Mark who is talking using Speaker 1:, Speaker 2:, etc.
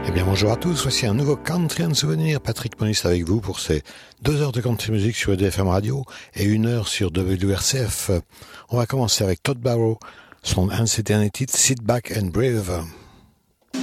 Speaker 1: Eh bien bonjour à tous, voici un nouveau Country and Souvenir. Patrick Monis avec vous pour ces 2 heures de country music sur EDFM Radio et 1 heure sur WRCF. On va commencer avec Todd Barrow, un de ses derniers titres, Sit Back and Brave.